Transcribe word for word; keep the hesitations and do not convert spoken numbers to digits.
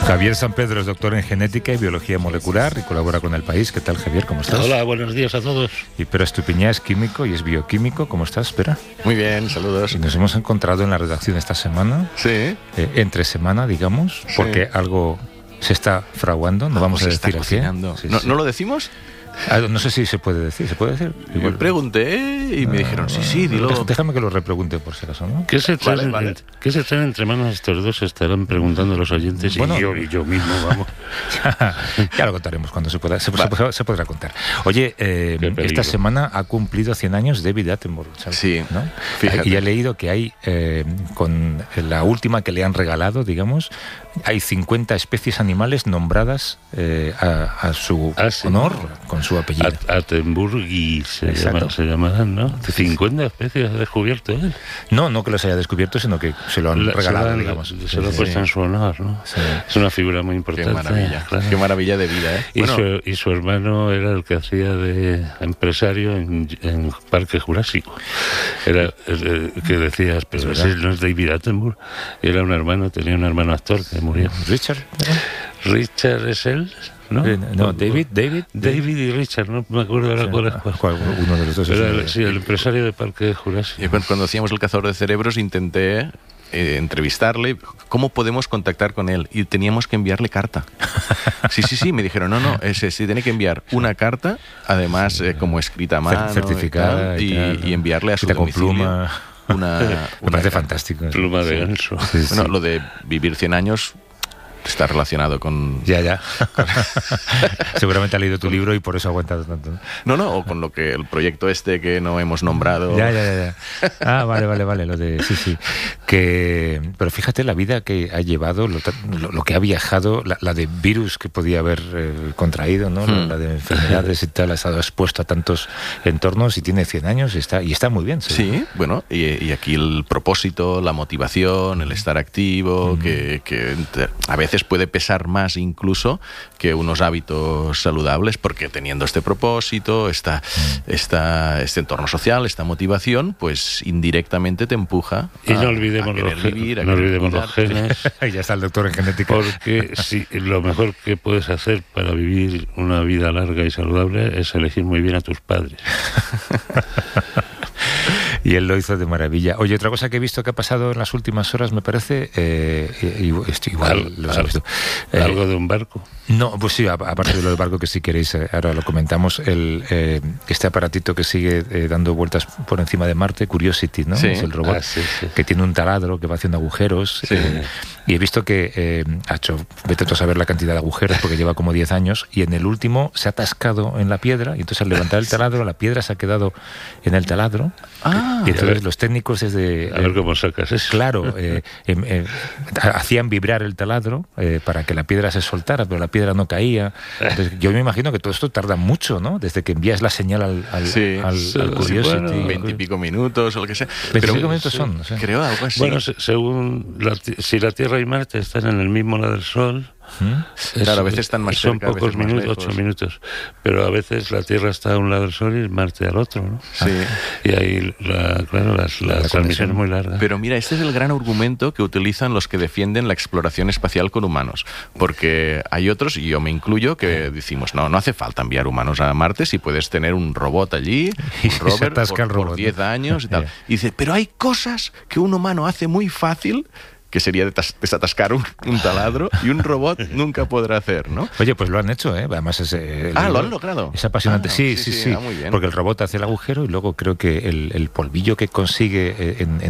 Javier San Pedro es doctor en genética y biología molecular y colabora con El País. ¿Qué tal, Javier? ¿Cómo estás? Hola, buenos días a todos. Y Pere Estupiñá es químico y es bioquímico. ¿Cómo estás, Pere? Muy bien, saludos. Y nos hemos encontrado en la redacción esta semana. Sí. Eh, entre semana, digamos, Sí. porque algo se está fraguando. No vamos a decir a qué. Sí, ¿No, sí. ¿No lo decimos? Ah, no sé si se puede decir. ¿Se puede decir? Yo Igual. pregunté y me Ah, dijeron, sí, sí, dilo. Déjame- Déjame que lo repregunte por si acaso, ¿no? ¿Qué se traen, Vale, vale. ¿Qué se traen entre manos estos dos? Estarán preguntando los oyentes Bueno. y yo y yo mismo, vamos. Ya lo contaremos cuando se pueda, se, Vale. se- se podrá contar. Oye, eh, Qué peligro. esta semana ha cumplido cien años David Attenborough, ¿sabes? Sí, ¿No? fíjate. Y he leído que hay, eh, con la última que le han regalado, digamos, hay cincuenta especies animales nombradas eh, a, a su Ah, sí. honor, con su apellido. At- Attenburgi se, Exacto. llama, se llamarán, ¿no? cincuenta especies ha descubierto él. No, no que los haya descubierto, sino que se lo han La- regalado, se lo han- digamos. Se Sí, lo ha sí, puesto sí. en su honor, ¿no? Sí. Es una figura muy Qué importante. maravilla, claro. qué maravilla de vida, ¿eh? Y, Bueno, su, y su hermano era el que hacía de empresario en, en Parque Jurásico. Era el, el que decías, pero Es verdad. ese no es David Attenborough. Era un hermano, tenía un hermano actor que murió. Richard, ¿no? Richard es él, ¿no? Eh, no, David, David, David y Richard, no me acuerdo ahora cuál es cuál. ¿Cuál? Uno de los dos. es Era uno el, de- sí, el empresario de Parque Jurásico. yo cuando, cuando hacíamos El Cazador de Cerebros intenté eh, entrevistarle, ¿cómo podemos contactar con él? Y teníamos que enviarle carta. Sí, sí, sí, me dijeron, no, no, ese sí, tiene que enviar una carta, además eh, como escrita a mano, certificada y, y tal, tal. y, y enviarle a su Escrita con domicilio pluma. una, Me una parece carta. fantástico. Pluma de ganso. Sí, sí. Bueno, lo de vivir cien años está relacionado con... Ya, ya. Seguramente ha leído tu libro y por eso ha aguantado tanto. ¿no? No, no, o con lo que el proyecto este que no hemos nombrado. Ya, ya, ya, ya. Ah, vale, vale, vale. Lo de, sí, sí. Que, pero fíjate la vida que ha llevado, lo, ta- lo, lo que ha viajado, la, la de virus que podía haber eh, contraído, ¿no? Hmm. La de enfermedades y tal, ha estado expuesto a tantos entornos y tiene cien años y está, y está muy bien. ¿Sí? Sí, bueno, y, y aquí el propósito, la motivación, el estar activo, que, que te- a veces puede pesar más incluso que unos hábitos saludables, porque teniendo este propósito, esta, esta, este entorno social, esta motivación, pues indirectamente te empuja Y a, no olvidemos, a querer los, ge- vivir, a no querer olvidemos los cuidarte. genes. Ya está el doctor en genética. Porque si, lo mejor que puedes hacer para vivir una vida larga y saludable es elegir muy bien a tus padres. Y él lo hizo de maravilla. Oye, otra cosa que he visto que ha pasado en las últimas horas, me parece, eh, y, y- esto igual Al- lo al- sabes tú. Eh, Algo de un barco. No, pues sí, a- aparte de lo del barco, que si queréis, eh, ahora lo comentamos, el, eh, este aparatito que sigue eh, dando vueltas por encima de Marte, Curiosity, ¿no? Sí. Es el robot Ah, sí, sí. que tiene un taladro que va haciendo agujeros. Sí. eh, y he visto que eh, ha hecho, vete tú a saber la cantidad de agujeros, porque lleva como diez años, y en el último se ha atascado en la piedra, y entonces al levantar el taladro, la piedra se ha quedado en el taladro. Ah, y entonces los técnicos desde... A ver cómo sacas eso. Claro, eh, em, eh, hacían vibrar el taladro eh, para que la piedra se soltara, pero la piedra no caía. Entonces, yo me imagino que todo esto tarda mucho, ¿no? Desde que envías la señal al, al, Sí. al- Sí, al sí, Curiosity. bueno, veintipico minutos o lo que sea. veinticinco Pero- minutos sí. son, no sé. Creo algo así. Bueno, se- según la ti- si la Tierra y Marte están en el mismo lado del Sol, ¿Mm? Claro, a veces están más son cerca, a veces pocos más minutos, lejos. ocho minutos, pero a veces la Tierra está a un lado del Sol y Marte al otro, ¿no? Sí. Y ahí, la, claro, las, La la, transmisión conexión. es muy larga. Pero mira, este es el gran argumento que utilizan los que defienden la exploración espacial con humanos. Porque hay otros, y yo me incluyo, que decimos, no, no hace falta enviar humanos a Marte si puedes tener un robot allí, Y un se rover, atasca por, el robot, por ¿no? diez años y tal. Ya. Y dice, pero hay cosas que un humano hace muy fácil, que sería detas- desatascar un, un taladro, y un robot nunca podrá hacer, ¿no? Oye, pues lo han hecho, ¿eh? Además es... eh, el- Ah, ¿lo han logrado? Es apasionante. Ah, sí, sí, sí, sí, sí. ah, muy bien. Porque el robot hace el agujero y luego creo que el, el polvillo que consigue eh, en,